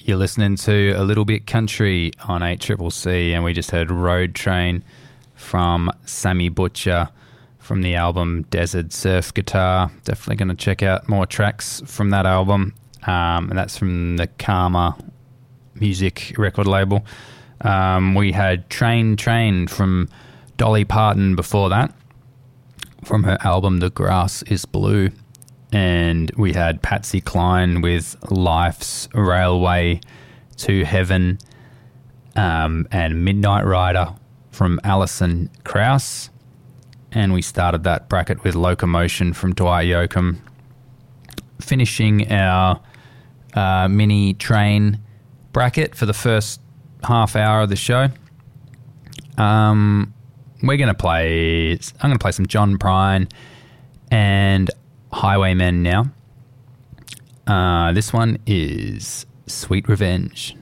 You're listening to A Little Bit Country on ACCC, and we just heard Road Train from Sammy Butcher from the album Desert Surf Guitar. Definitely going to check out more tracks from that album, and that's from the Karma Music record label. We had Train Train from Dolly Parton before that, from her album The Grass is Blue. And we had Patsy Cline with Life's Railway to Heaven, and Midnight Rider from Alison Krauss. And we started that bracket with Locomotion from Dwight Yoakam. Finishing our mini train bracket for the first half hour of the show. I'm going to play some John Prine and Highwaymen now. This one is Sweet Revenge.